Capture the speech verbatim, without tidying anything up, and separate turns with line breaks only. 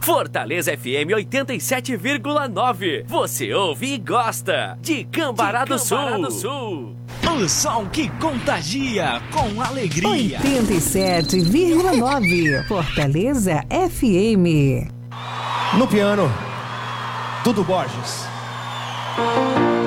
Fortaleza F M oitenta e sete vírgula nove. Você ouve e gosta de Cambará do Sul. Sul.
O som que contagia com alegria.
oitenta e sete vírgula nove. Fortaleza F M.
No piano, Dudu Borges.